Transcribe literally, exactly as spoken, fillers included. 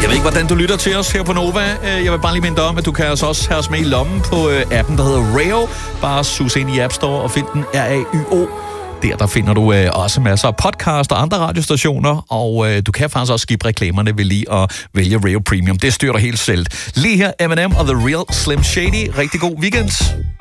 Jeg ved ikke, hvordan du lytter til os her på Nova. Jeg vil bare lige minde dig om, at du kan altså også have os med i lommen på appen, der hedder Rayo. Bare sus ind i App Store og find den R A Y O. Der, der finder du øh, også masser af podcast og andre radiostationer, og øh, du kan faktisk også skippe reklamerne ved lige at vælge Rayo Premium. Det styrer dig helt selv. Lige her, Eminem og The Real Slim Shady. Rigtig god weekend.